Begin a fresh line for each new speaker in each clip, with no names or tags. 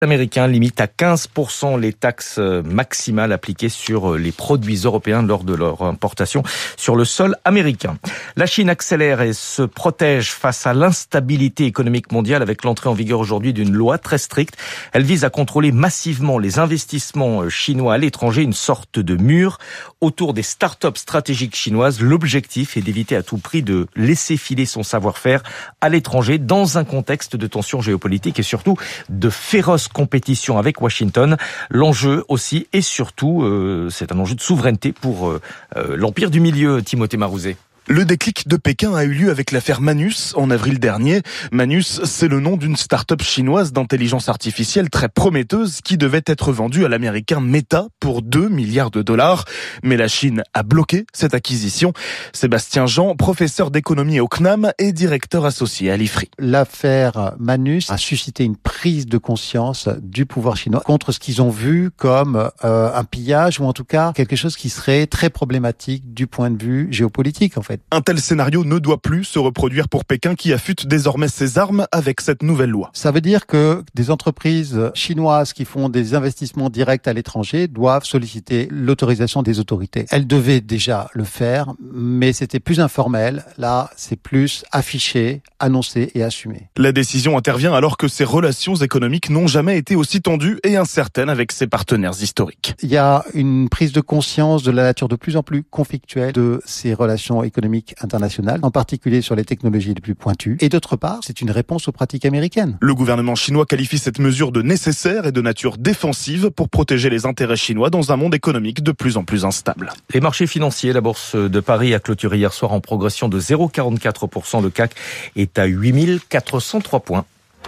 Américain limite à 15% les taxes maximales appliquées sur les produits européens lors de leur importation sur le sol américain. La Chine accélère et se protège face à l'instabilité économique mondiale avec l'entrée en vigueur aujourd'hui d'une loi très stricte. Elle vise à contrôler massivement les investissements chinois à l'étranger, une sorte de mur autour des start-up stratégiques chinoises. L'objectif est d'éviter à tout prix de laisser filer son savoir-faire à l'étranger dans un contexte de tensions géopolitiques et surtout de féroces compétition avec Washington. L'enjeu aussi et surtout, c'est un enjeu de souveraineté pour l'Empire du Milieu, Timothée Marouzet.
Le déclic de Pékin a eu lieu avec l'affaire Manus en avril dernier. Manus, c'est le nom d'une start-up chinoise d'intelligence artificielle très prometteuse qui devait être vendue à l'américain Meta pour 2 milliards de dollars. Mais la Chine a bloqué cette acquisition. Sébastien Jean, professeur d'économie au CNAM et directeur associé à l'IFRI.
L'affaire Manus a suscité une prise de conscience du pouvoir chinois contre ce qu'ils ont vu comme un pillage ou en tout cas quelque chose qui serait très problématique du point de vue géopolitique en fait.
Un tel scénario ne doit plus se reproduire pour Pékin qui affûte désormais ses armes avec cette nouvelle loi.
Ça veut dire que des entreprises chinoises qui font des investissements directs à l'étranger doivent solliciter l'autorisation des autorités. Elles devaient déjà le faire, mais c'était plus informel. Là, c'est plus affiché, annoncé et assumé.
La décision intervient alors que ces relations économiques n'ont jamais été aussi tendues et incertaines avec ses partenaires historiques.
Il y a une prise de conscience de la nature de plus en plus conflictuelle de ces relations économiques internationales, en particulier sur les technologies les plus pointues. Et d'autre part, c'est une réponse aux pratiques américaines.
Le gouvernement chinois qualifie cette mesure de nécessaire et de nature défensive pour protéger les intérêts chinois dans un monde économique de plus en plus instable.
Les marchés financiers, la bourse de Paris a clôturé hier soir en progression de 0,44%. Le CAC est à 8403 points.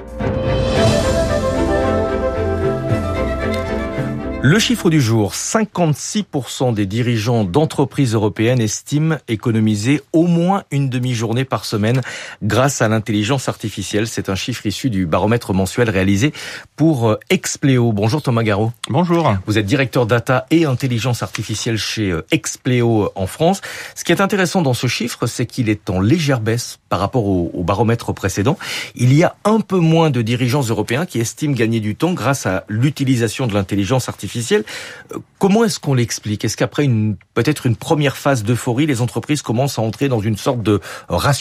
Le chiffre du jour, 56% des dirigeants d'entreprises européennes estiment économiser au moins une demi-journée par semaine grâce à l'intelligence artificielle. C'est un chiffre issu du baromètre mensuel réalisé pour Expleo. Bonjour Thomas Garot.
Bonjour.
Vous êtes directeur data et intelligence artificielle chez Expleo en France. Ce qui est intéressant dans ce chiffre, c'est qu'il est en légère baisse par rapport au baromètre précédent. Il y a un peu moins de dirigeants européens qui estiment gagner du temps grâce à l'utilisation de l'intelligence artificielle. Comment est-ce qu'on l'explique ? Est-ce qu'après peut-être une première phase d'euphorie, les entreprises commencent à entrer dans une sorte de rationalisation ?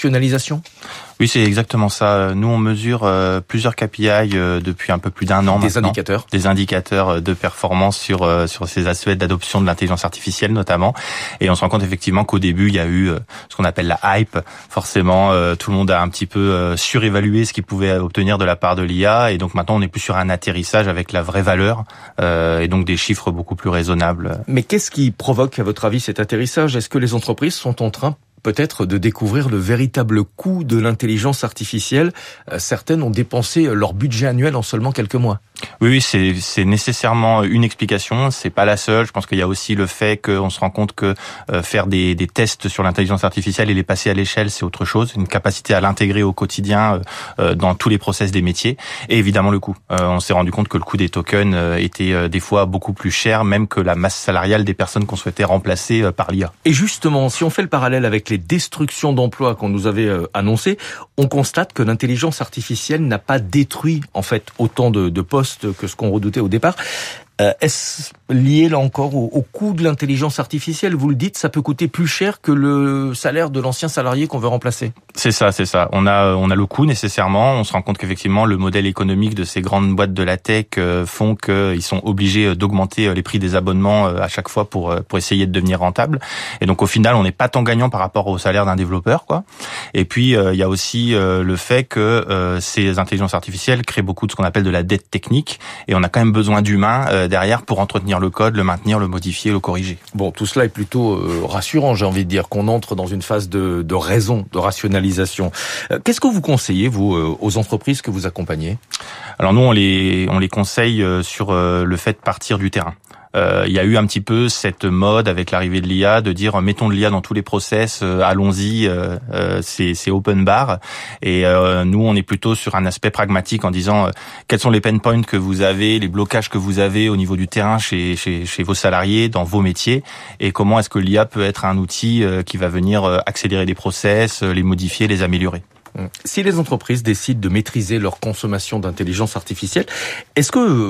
Oui, c'est exactement ça. Nous, on mesure plusieurs KPI depuis un peu plus d'1 an maintenant. Des indicateurs de performance sur ces aspects d'adoption de l'intelligence artificielle notamment. Et on se rend compte effectivement qu'au début, il y a eu ce qu'on appelle la hype. Forcément, tout le monde a un petit peu surévalué ce qu'il pouvait obtenir de la part de l'IA. Et donc maintenant, on est plus sur un atterrissage avec la vraie valeur et donc des chiffres beaucoup plus raisonnables.
Mais qu'est-ce qui provoque, à votre avis, cet atterrissage ? Est-ce que les entreprises sont en train peut-être de découvrir le véritable coût de l'intelligence artificielle ? Certaines ont dépensé leur budget annuel en seulement quelques mois.
Oui, c'est nécessairement une explication. C'est pas la seule. Je pense qu'il y a aussi le fait qu'on se rend compte que faire des tests sur l'intelligence artificielle et les passer à l'échelle, c'est autre chose. Une capacité à l'intégrer au quotidien dans tous les process des métiers. Et évidemment le coût. On s'est rendu compte que le coût des tokens était des fois beaucoup plus cher, même que la masse salariale des personnes qu'on souhaitait remplacer par l'IA.
Et justement, si on fait le parallèle avec les destructions d'emplois qu'on nous avait annoncées, on constate que l'intelligence artificielle n'a pas détruit en fait autant de postes que ce qu'on redoutait au départ. Est-ce lié là encore au coût de l'intelligence artificielle ? Vous le dites, ça peut coûter plus cher que le salaire de l'ancien salarié qu'on veut remplacer.
C'est ça. On a le coût nécessairement. On se rend compte qu'effectivement le modèle économique de ces grandes boîtes de la tech font qu'ils sont obligés d'augmenter les prix des abonnements à chaque fois pour essayer de devenir rentable. Et donc au final, on n'est pas tant gagnant par rapport au salaire d'un développeur, quoi. Et puis il y a aussi le fait que ces intelligences artificielles créent beaucoup de ce qu'on appelle de la dette technique, et on a quand même besoin d'humains derrière pour entretenir le code, le maintenir, le modifier, le corriger.
Bon, tout cela est plutôt rassurant, j'ai envie de dire, qu'on entre dans une phase de raison, de rationalisation. Qu'est-ce que vous conseillez, vous, aux entreprises que vous accompagnez ?
Alors nous, on les conseille sur le fait de partir du terrain. Il y a eu un petit peu cette mode avec l'arrivée de l'IA de dire mettons de l'IA dans tous les process, allons-y, c'est open bar. Et nous, on est plutôt sur un aspect pragmatique en disant quels sont les pain points que vous avez, les blocages que vous avez au niveau du terrain chez vos salariés, dans vos métiers, et comment est-ce que l'IA peut être un outil qui va venir accélérer des process, les modifier, les améliorer.
Si les entreprises décident de maîtriser leur consommation d'intelligence artificielle, est-ce que